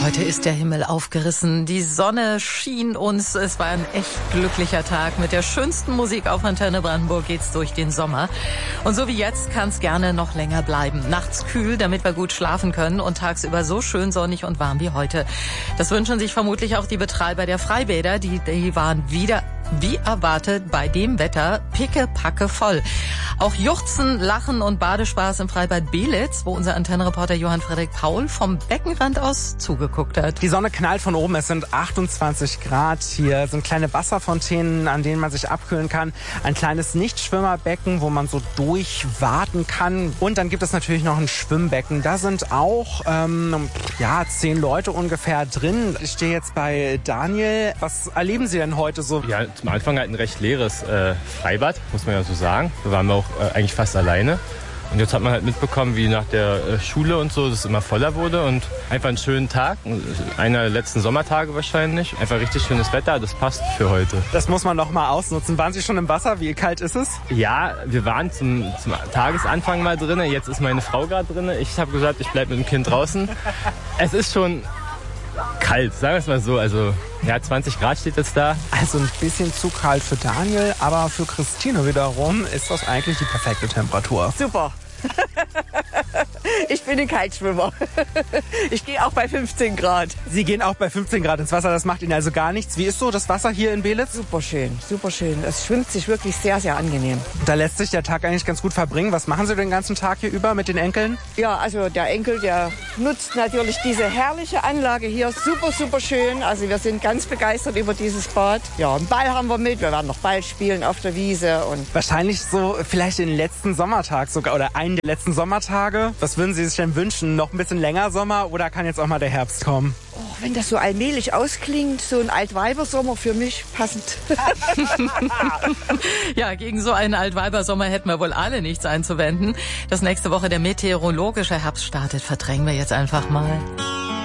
Heute ist der Himmel aufgerissen, die Sonne schien uns, es war ein echt glücklicher Tag. Mit der schönsten Musik auf Antenne Brandenburg geht's durch den Sommer. Und so wie jetzt kann's gerne noch länger bleiben. Nachts kühl, damit wir gut schlafen können und tagsüber so schön sonnig und warm wie heute. Das wünschen sich vermutlich auch die Betreiber der Freibäder, die waren wieder wie erwartet bei dem Wetter pickepacke voll. Auch Juchzen, Lachen und Badespaß im Freibad Belitz, wo unser Antennenreporter Johann Frederik Paul vom Beckenrand aus zugeguckt hat. Die Sonne knallt von oben, es sind 28 Grad. Hier sind kleine Wasserfontänen, an denen man sich abkühlen kann. Ein kleines Nichtschwimmerbecken, wo man so durchwaten kann. Und dann gibt es natürlich noch ein Schwimmbecken. Da sind auch 10 Leute ungefähr drin. Ich stehe jetzt bei Daniel. Was erleben Sie denn heute so? Ja, zum Anfang halt ein recht leeres Freibad, muss man ja so sagen. Da waren wir auch eigentlich fast alleine. Und jetzt hat man halt mitbekommen, wie nach der Schule und so das immer voller wurde. Und einfach einen schönen Tag, einer der letzten Sommertage wahrscheinlich. Einfach richtig schönes Wetter, das passt für heute. Das muss man noch mal ausnutzen. Waren Sie schon im Wasser? Wie kalt ist es? Ja, wir waren zum Tagesanfang mal drin. Jetzt ist meine Frau gerade drin. Ich habe gesagt, ich bleibe mit dem Kind draußen. Es ist schon kalt, sagen wir es mal so. Also ja, 20 Grad steht jetzt da. Also ein bisschen zu kalt für Daniel, aber für Christine wiederum ist das eigentlich die perfekte Temperatur. Super. Ich bin ein Kaltschwimmer. Ich gehe auch bei 15 Grad. Sie gehen auch bei 15 Grad ins Wasser, das macht Ihnen also gar nichts. Wie ist so das Wasser hier in Belitz? Super schön, super schön. Es schwimmt sich wirklich sehr, sehr angenehm. Da lässt sich der Tag eigentlich ganz gut verbringen. Was machen Sie den ganzen Tag hier über mit den Enkeln? Ja, also der Enkel, der nutzt natürlich diese herrliche Anlage hier. Super, super schön. Also wir sind ganz begeistert über dieses Bad. Ja, einen Ball haben wir mit. Wir werden noch Ball spielen auf der Wiese. Und wahrscheinlich so vielleicht den letzten Sommertag sogar oder einen der letzten Sommertage. Was würden Sie sich denn wünschen? Noch ein bisschen länger Sommer oder kann jetzt auch mal der Herbst kommen? oh, wenn das so allmählich ausklingt, so ein Altweibersommer für mich passend. Ja, gegen so einen Altweibersommer hätten wir wohl alle nichts einzuwenden. Dass nächste Woche der meteorologische Herbst startet, verdrängen wir jetzt einfach mal.